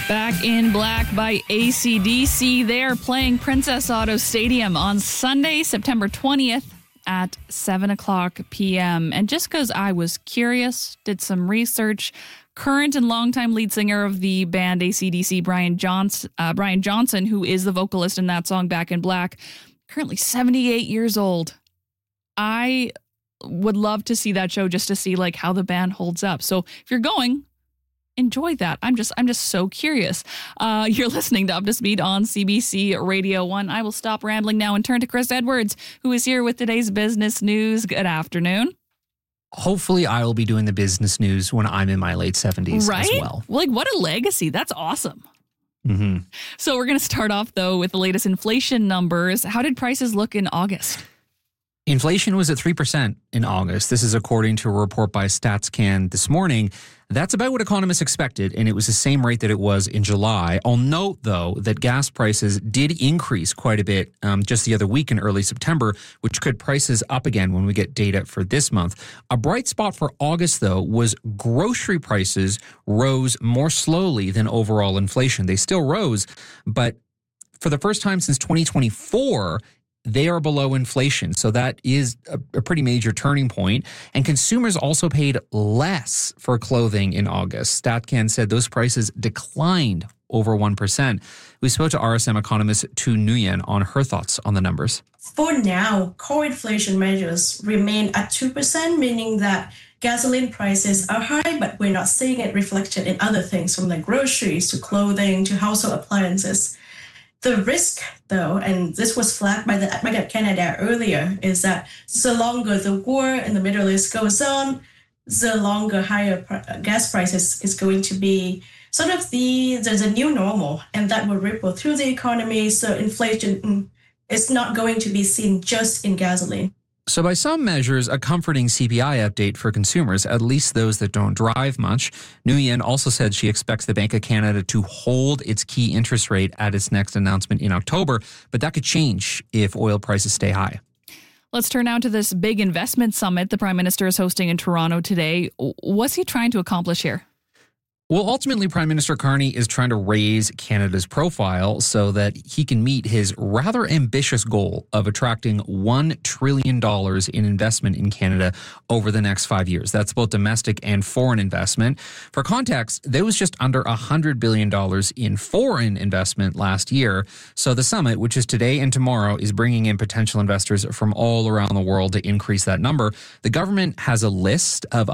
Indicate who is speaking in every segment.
Speaker 1: Back in Black by AC/DC. They are playing Princess Auto Stadium on Sunday, September 20th at 7 o'clock p.m. And just because I was curious, did some research, current and longtime lead singer of the band AC/DC, Brian Johnson, who is the vocalist in that song Back in Black, currently 78 years old. I would love to see that show just to see like how the band holds up. So if you're going, enjoy that. I'm just so curious. You're listening to Up to Speed on CBC Radio 1. I will stop rambling now and turn to Chris Edwards, who is here with today's business news. Good afternoon.
Speaker 2: Hopefully I will be doing the business news when I'm in my late 70s as well.
Speaker 1: Like, what a legacy. That's awesome.
Speaker 2: Mm-hmm.
Speaker 1: So we're going to start off, though, with the latest inflation numbers. How did prices look in August?
Speaker 2: Inflation was at 3% in August. This is according to a report by StatsCan this morning. That's about what economists expected, and it was the same rate that it was in July. I'll note, though, that gas prices did increase quite a bit just the other week in early September, which could prices up again when we get data for this month. A bright spot for August, though, was grocery prices rose more slowly than overall inflation. They still rose, but for the first time since 2024, they are below inflation. So that is a pretty major turning point. And consumers also paid less for clothing in August. StatCan said those prices declined over 1%. We spoke to RSM economist Tu Nguyen on her thoughts on the numbers.
Speaker 3: For now, core inflation measures remain at 2%, meaning that gasoline prices are high, but we're not seeing it reflected in other things from like groceries to clothing to household appliances. The risk, though, and this was flagged by the Advocate Canada earlier, is that the longer the war in the Middle East goes on, the longer higher gas prices is going to be sort of the new normal, and that will ripple through the economy. So inflation is not going to be seen just in gasoline.
Speaker 2: So by some measures, a comforting CPI update for consumers, at least those that don't drive much. Nguyen also said she expects the Bank of Canada to hold its key interest rate at its next announcement in October, but that could change if oil prices stay high.
Speaker 1: Let's turn now to this big investment summit the Prime Minister is hosting in Toronto today. What's he trying to accomplish here?
Speaker 2: Well, ultimately, Prime Minister Carney is trying to raise Canada's profile so that he can meet his rather ambitious goal of attracting $1 trillion in investment in Canada over the next 5 years. That's both domestic and foreign investment. For context, there was just under $100 billion in foreign investment last year. So the summit, which is today and tomorrow, is bringing in potential investors from all around the world to increase that number. The government has a list of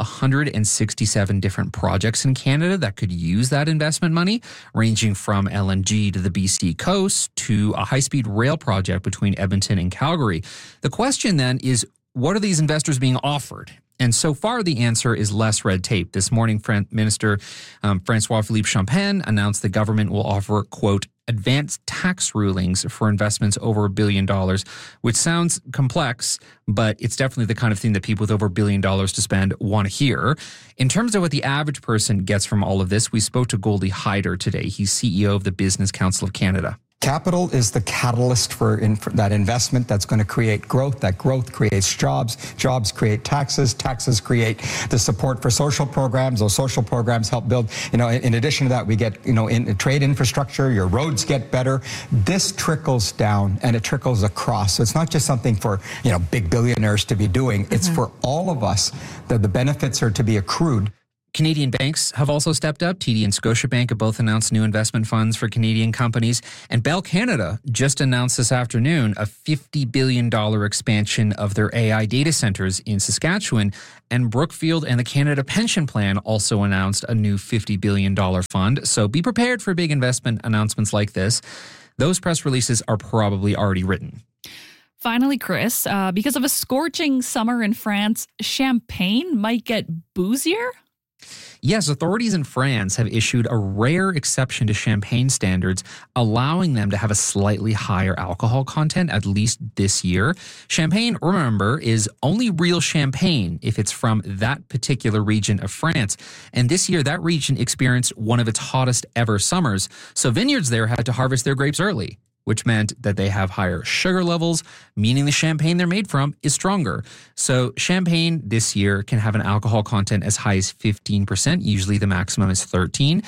Speaker 2: 167 different projects in Canada that could use that investment money, ranging from LNG to the BC coast to a high-speed rail project between Edmonton and Calgary. The question then is, what are these investors being offered? And so far, the answer is less red tape. This morning, Minister François-Philippe Champagne announced the government will offer, quote, advanced tax rulings for investments over $1 billion, which sounds complex, but it's definitely the kind of thing that people with over $1 billion to spend want to hear. In terms of what the average person gets from all of this, we spoke to Goldie Hyder today. He's CEO of the Business Council of Canada.
Speaker 4: Capital is the catalyst for that investment that's going to create growth. That growth creates jobs. Jobs create taxes. Taxes create the support for social programs. Those social programs help build, in addition to that, we get, in trade infrastructure, your roads get better. This trickles down and it trickles across. So it's not just something for, big billionaires to be doing. It's for all of us that the benefits are to be accrued.
Speaker 2: Canadian banks have also stepped up. TD and Scotiabank have both announced new investment funds for Canadian companies. And Bell Canada just announced this afternoon a $50 billion expansion of their AI data centers in Saskatchewan. And Brookfield and the Canada Pension Plan also announced a new $50 billion fund. So be prepared for big investment announcements like this. Those press releases are probably already written.
Speaker 1: Finally, Chris, because of a scorching summer in France, champagne might get boozier?
Speaker 2: Yes, authorities in France have issued a rare exception to champagne standards, allowing them to have a slightly higher alcohol content, at least this year. Champagne, remember, is only real champagne if it's from that particular region of France. And this year, that region experienced one of its hottest ever summers. So vineyards there had to harvest their grapes early, which meant that they have higher sugar levels, meaning the champagne they're made from is stronger. So champagne this year can have an alcohol content as high as 15%. Usually the maximum is 13%.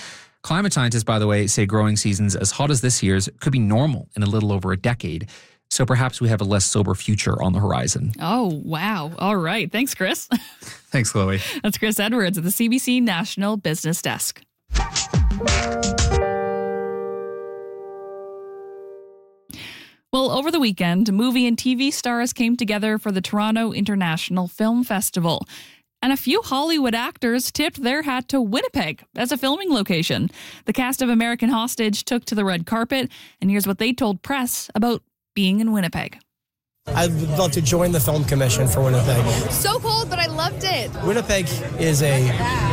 Speaker 2: Climate scientists, by the way, say growing seasons as hot as this year's could be normal in a little over a decade. So perhaps we have a less sober future on the horizon.
Speaker 1: Oh, wow. All right. Thanks, Chris.
Speaker 2: Thanks, Chloe.
Speaker 1: That's Chris Edwards at the CBC National Business Desk. Well, over the weekend, movie and TV stars came together for the Toronto International Film Festival. And a few Hollywood actors tipped their hat to Winnipeg as a filming location. The cast of American Hostage took to the red carpet, and here's what they told press about being in Winnipeg.
Speaker 5: I'd love to join the Film Commission for Winnipeg.
Speaker 6: So cold, but I loved it.
Speaker 5: Winnipeg is a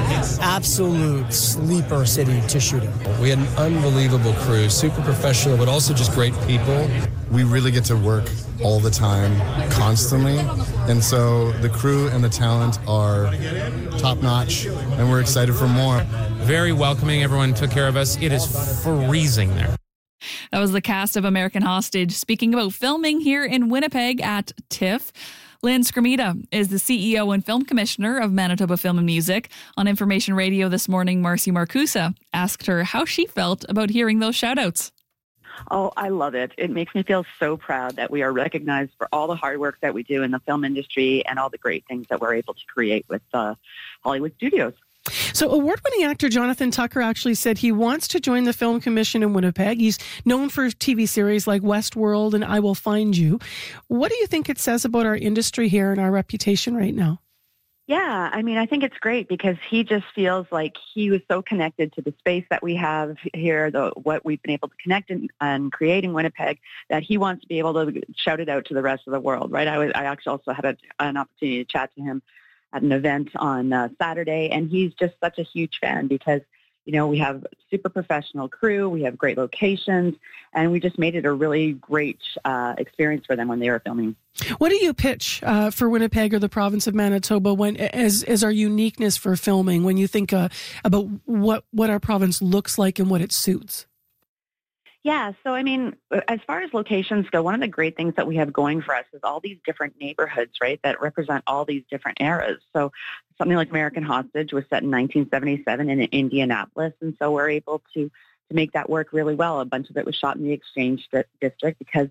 Speaker 5: absolute sleeper city to shoot in.
Speaker 7: We had an unbelievable crew, super professional, but also just great people.
Speaker 8: We really get to work all the time, constantly. And so the crew and the talent are top-notch, and we're excited for more.
Speaker 7: Very welcoming. Everyone took care of us. It is freezing there.
Speaker 1: That was the cast of American Hostage speaking about filming here in Winnipeg at TIFF. Lynn Scramita is the CEO and Film Commissioner of Manitoba Film and Music. On Information Radio this morning, Marcy Marcusa asked her how she felt about hearing those shout-outs.
Speaker 9: Oh, I love it. It makes me feel so proud that we are recognized for all the hard work that we do in the film industry and all the great things that we're able to create with Hollywood studios.
Speaker 10: So award-winning actor Jonathan Tucker actually said he wants to join the Film Commission in Winnipeg. He's known for TV series like Westworld and I Will Find You. What do you think it says about our industry here and our reputation right now?
Speaker 9: Yeah, I mean, I think it's great because he just feels like he was so connected to the space that we have here, what we've been able to connect and create in Winnipeg, that he wants to be able to shout it out to the rest of the world, right? I actually also had an opportunity to chat to him at an event on Saturday, and he's just such a huge fan because, you know, we have super professional crew, we have great locations, and we just made it a really great experience for them when they were filming.
Speaker 10: What do you pitch for Winnipeg or the province of Manitoba as our uniqueness for filming when you think about what our province looks like and what it suits?
Speaker 9: Yeah, so I mean, as far as locations go, one of the great things that we have going for us is all these different neighborhoods, right, that represent all these different eras. So something like American Hostage was set in 1977 in Indianapolis, and so we're able to make that work really well. A bunch of it was shot in the Exchange District because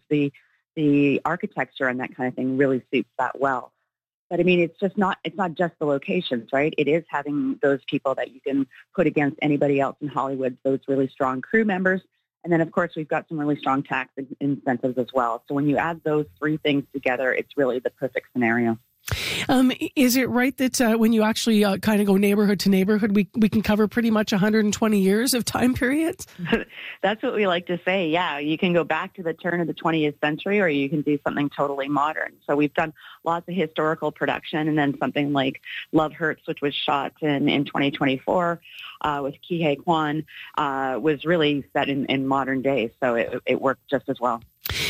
Speaker 9: the architecture and that kind of thing really suits that well. But I mean, it's not just the locations, right? It is having those people that you can put against anybody else in Hollywood, those really strong crew members. And then, of course, we've got some really strong tax incentives as well. So when you add those three things together, it's really the perfect scenario.
Speaker 10: Is it right that when you actually kind of go neighborhood to neighborhood, we can cover pretty much 120 years of time periods?
Speaker 9: That's what we like to say. Yeah, you can go back to the turn of the 20th century or you can do something totally modern. So we've done lots of historical production, and then something like Love Hurts, which was shot in 2024 with Ke Huy Quan, was really set in modern day. So it worked just as well.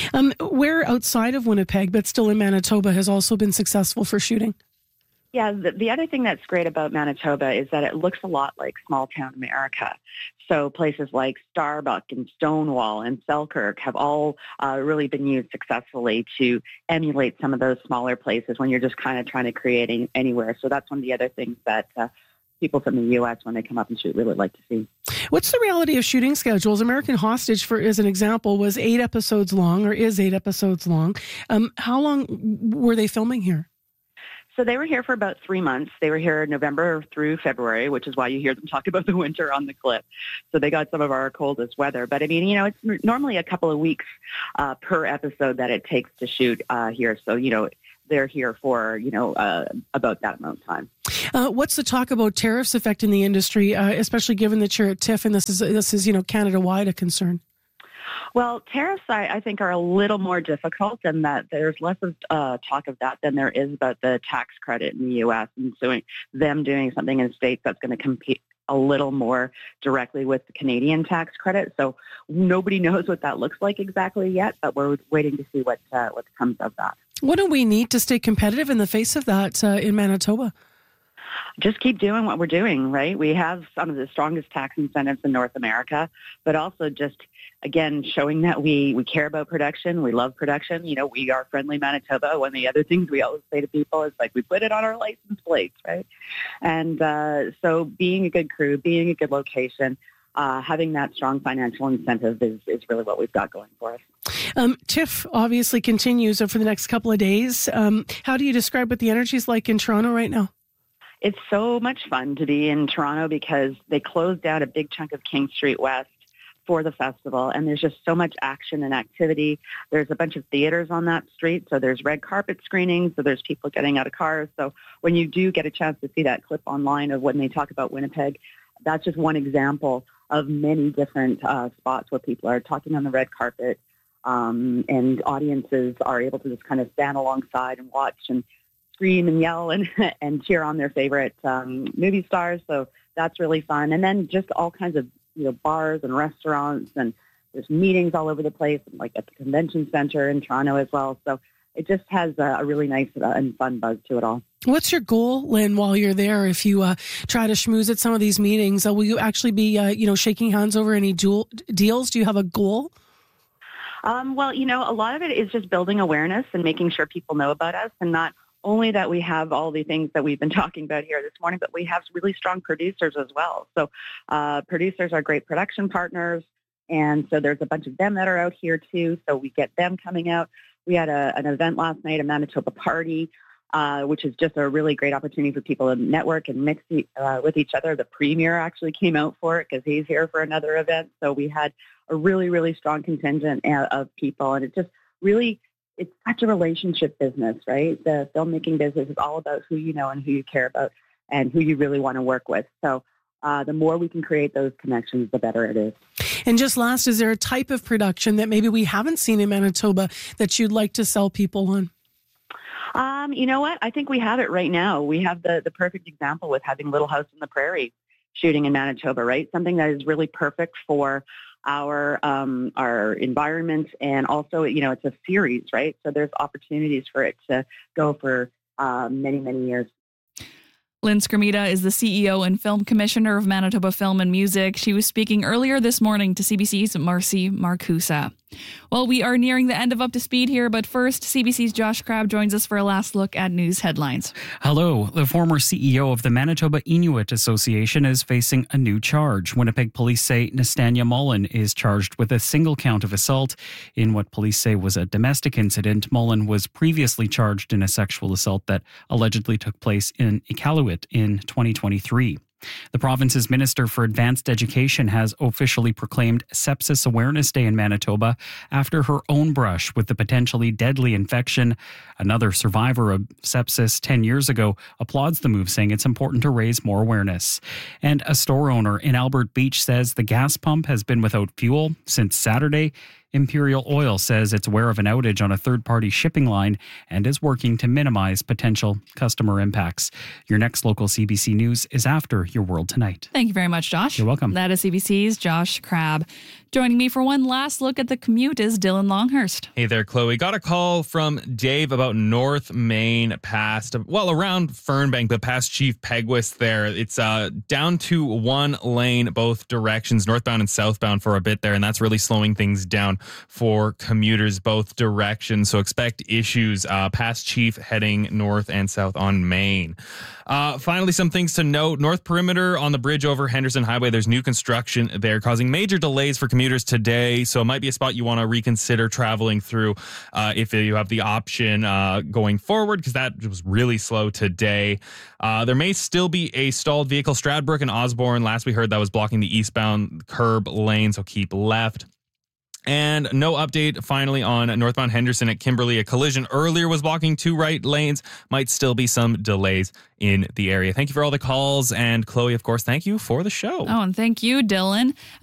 Speaker 10: Where outside of Winnipeg, but still in Manitoba, has also been successful for shooting?
Speaker 9: Yeah, the other thing that's great about Manitoba is that it looks a lot like small-town America. So places like Starbuck and Stonewall and Selkirk have all really been used successfully to emulate some of those smaller places when you're just kind of trying to create anywhere. So that's one of the other things that people from the U.S., when they come up and shoot, really like to see.
Speaker 10: What's the reality of shooting schedules? American Hostage, as an example, was 8 episodes long, or is 8 episodes long. How long were they filming here?
Speaker 9: So they were here for about 3 months. They were here November through February, which is why you hear them talk about the winter on the clip. So they got some of our coldest weather. But I mean, you know, it's normally a couple of weeks per episode that it takes to shoot here. So, you know, they're here for, you know, about that amount of time.
Speaker 10: What's the talk about tariffs affecting the industry, especially given that you're at TIFF and this is you know, Canada-wide a concern?
Speaker 9: Well, tariffs, I think, are a little more difficult, and that there's less of talk of that than there is about the tax credit in the U.S. and so them doing something in the States that's going to compete a little more directly with the Canadian tax credit. So nobody knows what that looks like exactly yet, but we're waiting to see what comes of that.
Speaker 10: What do we need to stay competitive in the face of that in Manitoba?
Speaker 9: Just keep doing what we're doing, right? We have some of the strongest tax incentives in North America, but also just, again, showing that we care about production. We love production. You know, we are friendly Manitoba. One of the other things we always say to people is like, we put it on our license plates, right? And so being a good crew, being a good location, having that strong financial incentive is really what we've got going for us.
Speaker 10: TIFF obviously continues over the next couple of days. How do you describe what the energy is like in Toronto right now?
Speaker 9: It's so much fun to be in Toronto because they closed out a big chunk of King Street West for the festival, and there's just so much action and activity. There's a bunch of theaters on that street, so there's red carpet screenings, so there's people getting out of cars. So when you do get a chance to see that clip online of when they talk about Winnipeg, that's just one example of many different spots where people are talking on the red carpet, and audiences are able to just kind of stand alongside and watch and scream and yell and cheer on their favorite movie stars. So that's really fun. And then just all kinds of bars and restaurants, and there's meetings all over the place, like at the convention center in Toronto as well. So it just has a really nice and fun buzz to it all.
Speaker 10: What's your goal, Lynn, while you're there? If you try to schmooze at some of these meetings, will you actually be, shaking hands over any deals? Do you have a goal?
Speaker 9: Well, a lot of it is just building awareness and making sure people know about us, and not only that we have all the things that we've been talking about here this morning, but we have really strong producers as well. So producers are great production partners, and so there's a bunch of them that are out here too, so we get them coming out. We had an event last night, a Manitoba Party, which is just a really great opportunity for people to network and mix with each other. The Premier actually came out for it because he's here for another event. So we had a really, really strong contingent of people, and it just really, it's such a relationship business, right? The filmmaking business is all about who you know and who you care about and who you really want to work with. So the more we can create those connections, the better it is.
Speaker 10: And just last, is there a type of production that maybe we haven't seen in Manitoba that you'd like to sell people on?
Speaker 9: You know what? I think we have it right now. We have the perfect example with having Little House on the Prairie shooting in Manitoba, right? Something that is really perfect for our environment, and also, it's a series, right? So there's opportunities for it to go for many, many years.
Speaker 1: Lynn Skrmita is the CEO and Film Commissioner of Manitoba Film and Music. She was speaking earlier this morning to CBC's Marcy Marcusa. Well, we are nearing the end of Up to Speed here, but first, CBC's Josh Crabb joins us for a last look at news headlines.
Speaker 11: Hello. The former CEO of the Manitoba Inuit Association is facing a new charge. Winnipeg police say Nastania Mullen is charged with a single count of assault in what police say was a domestic incident. Mullen was previously charged in a sexual assault that allegedly took place in Iqaluit in 2023. The province's Minister for Advanced Education has officially proclaimed Sepsis Awareness Day in Manitoba after her own brush with the potentially deadly infection. Another survivor of sepsis 10 years ago applauds the move, saying it's important to raise more awareness. And a store owner in Albert Beach says the gas pump has been without fuel since Saturday. Imperial Oil says it's aware of an outage on a third-party shipping line and is working to minimize potential customer impacts. Your next local CBC News is after Your World Tonight.
Speaker 1: Thank you very much, Josh.
Speaker 11: You're welcome.
Speaker 1: That is CBC's Josh Crabb. Joining me for one last look at the commute is Dylan Longhurst.
Speaker 12: Hey there, Chloe. Got a call from Dave about North Main past, around Fernbank, but past Chief Pegwist there. It's down to one lane, both directions, northbound and southbound for a bit there, and that's really slowing things down for commuters both directions. So expect issues past Chief heading north and south on Main. Finally, some things to note. North Perimeter on the bridge over Henderson Highway, there's new construction there causing major delays for commuters today. So it might be a spot you want to reconsider traveling through if you have the option going forward, because that was really slow today. There may still be a stalled vehicle, Stradbrook and Osborne. Last we heard that was blocking the eastbound curb lane, so keep left. And no update, finally, on northbound Henderson at Kimberley. A collision earlier was blocking two right lanes. Might still be some delays in the area. Thank you for all the calls. And Chloe, of course, thank you for the show.
Speaker 1: Oh, and thank you, Dylan.